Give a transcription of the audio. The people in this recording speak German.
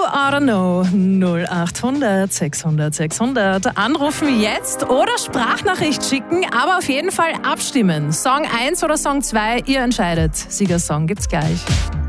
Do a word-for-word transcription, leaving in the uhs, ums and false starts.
or no? null achthundert sechshundert sechshundert. Anrufen jetzt oder Sprachnachricht schicken, aber auf jeden Fall abstimmen. Song eins oder Song zwei, ihr entscheidet. Siegersong gibt's gleich.